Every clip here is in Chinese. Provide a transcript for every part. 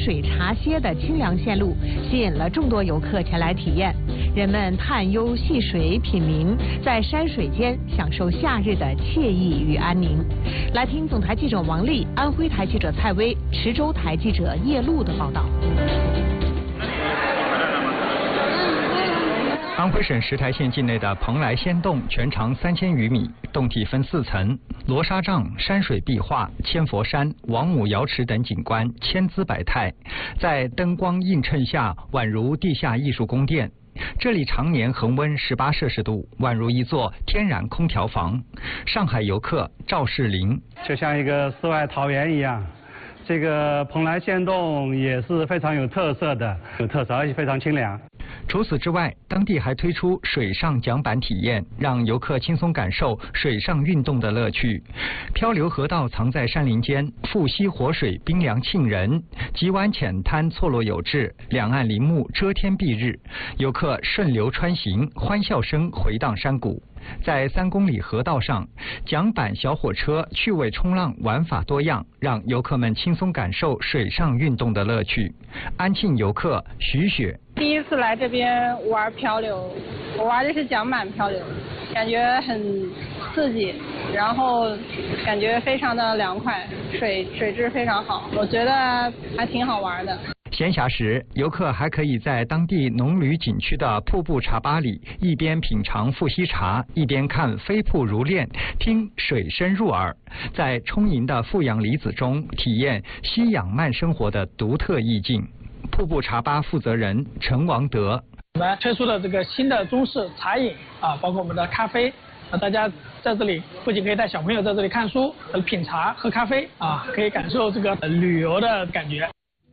水茶歇的清凉线路，吸引了众多游客前来体验。人们探幽戏水品茗，在山水间享受夏日的惬意与安宁。来听总台记者王丽、安徽台记者蔡薇、池州台记者叶璐的报道。 安徽省石台县境内的蓬莱仙洞全长3000余米，洞体分4层，罗纱帐、山水壁画、千佛山、王母瑶池等景观千姿百态，在灯光映衬下，宛如地下艺术宫殿。这里常年恒温18摄氏度，宛如一座天然空调房。上海游客赵世林， 就像一个世外桃源一样。这个蓬莱仙洞也是非常有特色的，而且非常清凉。 除此之外，当地还推出水上桨板体验，让游客轻松感受水上运动的乐趣。漂流河道藏在山林间，富溪活水冰凉沁人，几湾浅滩错落有致，两岸林木遮天蔽日，游客顺流穿行，欢笑声回荡山谷。在3公里河道上，桨板小火车趣味冲浪玩法多样，让游客们轻松感受水上运动的乐趣。安庆游客徐雪， 第一次来这边玩漂流，我玩的是桨板漂流，感觉很刺激，然后感觉非常的凉快，水质非常好，我觉得还挺好玩的。 闲暇时，游客还可以在当地农旅景区的瀑布茶吧里，一边品尝富溪茶，一边看飞瀑如练，听水声入耳，在充盈的富氧离子中体验吸氧慢生活的独特意境。瀑布茶吧负责人陈王德， 我们推出了这个新的中式茶饮包括我们的咖啡。大家在这里不仅可以带小朋友在这里看书、品茶、喝咖啡可以感受这个旅游的感觉。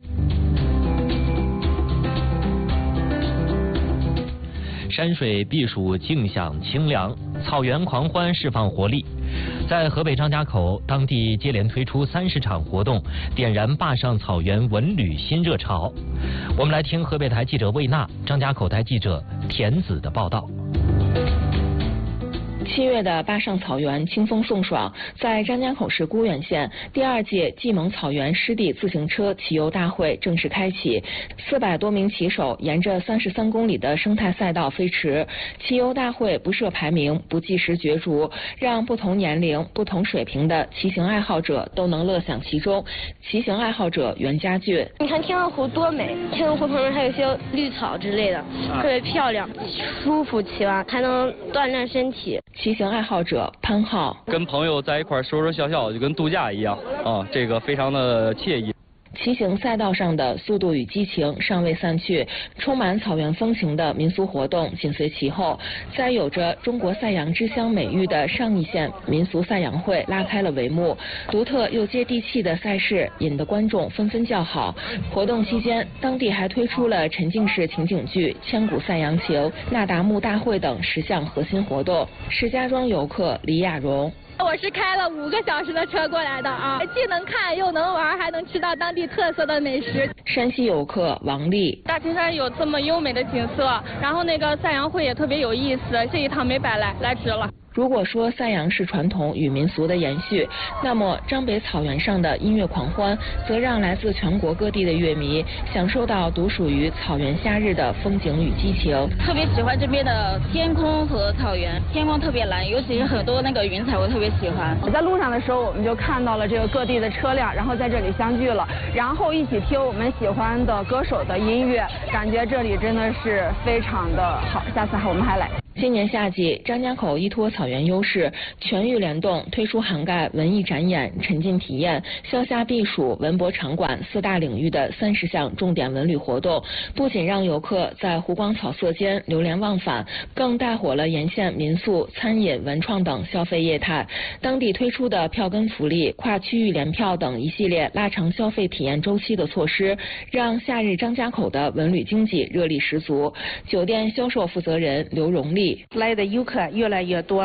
山水避暑，静享清凉，草原狂欢释放活力。在河北张家口，当地接连推出30场活动，点燃坝上草原文旅新热潮。我们来听河北台记者魏娜、张家口台记者田子的报道。 7月的坝上草原清风送爽，在张家口市沽源县第2届蓟蒙草原湿地自行车骑游大会正式开启，400多名骑手沿着33公里的生态赛道飞驰。骑游大会不设排名，不计时角逐，让不同年龄、不同水平的骑行爱好者都能乐享其中。骑行爱好者袁家俊， 你看天鹅湖多美，天鹅湖旁边还有一些绿草之类的，特别漂亮，舒服，骑完还能锻炼身体。 骑行爱好者潘浩， 跟朋友在一块说说笑笑，就跟度假一样这个非常的惬意。 骑行赛道上的速度与激情尚未散去，充满草原风情的民俗活动紧随其后。在有着中国赛扬之乡美誉的上义县民俗赛扬会拉开了帷幕，独特又接地气的赛事引得观众纷纷叫好。活动期间，当地还推出了沉浸式情景剧、千古赛扬情、那达慕大会等10项核心活动。石家庄游客李亚荣， 我是开了5个小时的车过来的既能看又能玩，还能吃到当地特色的美食。 山西游客王丽， 大青山有这么优美的景色，然后那个赛扬会也特别有意思，这一趟没白来值了。 如果说赛扬是传统与民俗的延续，那么张北草原上的音乐狂欢，则让来自全国各地的乐迷享受到独属于草原夏日的风景与激情。 特别喜欢这边的天空和草原，天空特别蓝，尤其是很多那个云彩，我特别喜欢。 在路上的时候，我们就看到了这个各地的车辆，然后在这里相聚了，然后一起听我们喜欢的歌手的音乐，感觉这里真的是非常的好，下次我们还来。 今年夏季，张家口依托草原优势，全域联动推出涵盖文艺展演、沉浸体验、消夏避暑、文博场馆4大领域的30项重点文旅活动，不仅让游客在湖光草色间流连忘返，更带火了沿线民宿、餐饮、文创等消费业态。当地推出的票根福利、跨区域联票等一系列拉长消费体验周期的措施，让夏日张家口的文旅经济热力十足。酒店销售负责人刘荣丽， 来的游客越来越多。